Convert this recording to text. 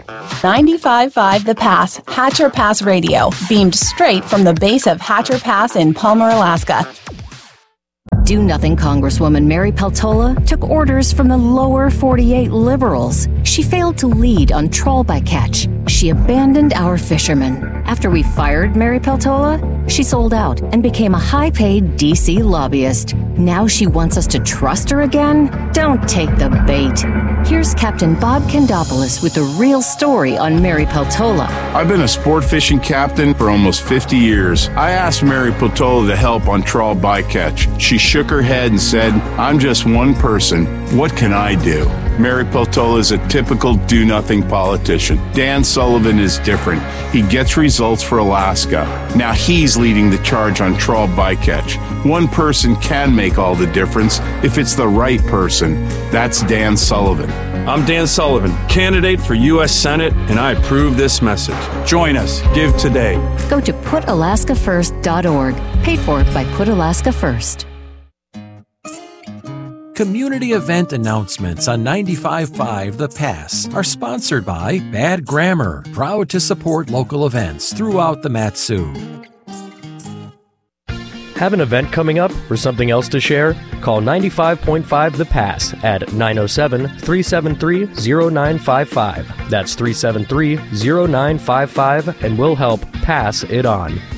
95.5 The Pass, Hatcher Pass Radio, beamed straight from the base of Hatcher Pass in Palmer, Alaska. Do-nothing Congresswoman Mary Peltola took orders from the lower 48 liberals. She failed to lead on trawl bycatch. She abandoned our fishermen. After we fired Mary Peltola, she sold out and became a high-paid D.C. lobbyist. Now she wants us to trust her again? Don't take the bait. Here's Captain Bob Kendopoulos with the real story on Mary Peltola. I've been a sport fishing captain for almost 50 years. I asked Mary Peltola to help on trawl bycatch. She shook her head and said, "I'm just one person. What can I do?" Mary Peltola is a typical do-nothing politician. Dan Sullivan is different. He gets results for Alaska. Now he's leading the charge on trawl bycatch. One person can make all the difference if it's the right person. That's Dan Sullivan. I'm Dan Sullivan, candidate for U.S. Senate, and I approve this message. Join us. Give today. Go to PutAlaskaFirst.org. Paid for by Put Alaska First. Community event announcements on 95.5 The Pass are sponsored by Bad Grammar, proud to support local events throughout the Mat-Su. Have an event coming up or something else to share? Call 95.5 The Pass at 907-373-0955. That's 373-0955, and we'll help pass it on.